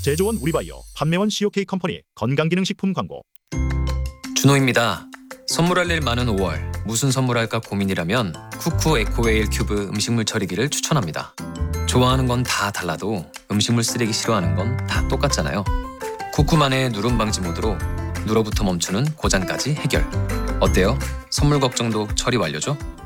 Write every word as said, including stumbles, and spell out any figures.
제조원 우리바이오, 판매원 씨오케이 컴퍼니 건강기능식품 광고. 준호입니다. 선물할 일 많은 오월, 무슨 선물할까 고민이라면 쿠쿠 에코웨일 큐브 음식물 처리기를 추천합니다. 좋아하는 건 다 달라도 음식물 쓰레기 싫어하는 건 다 똑같잖아요. 쿠쿠만의 누름 방지 모드로 누러부터 멈추는 고장까지 해결. 어때요? 선물 걱정도 처리 완료죠?